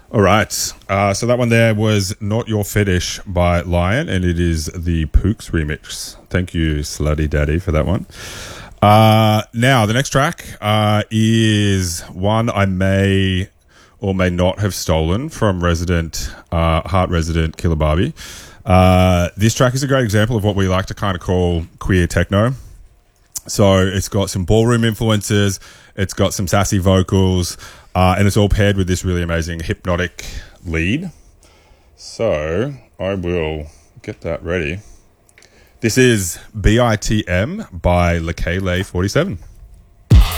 All right. So that one there was Not Your Fetish by Lion, and it is the Pooks remix. Thank you, Slutty Daddy, for that one. Now, the next track is one I may or may not have stolen from Heart Resident Killer Barbie. This track is a great example of what we like to kind of call queer techno. So it's got some ballroom influences, it's got some sassy vocals, and it's all paired with this really amazing hypnotic lead. So I will get that ready. This is BITM by Lekele 47.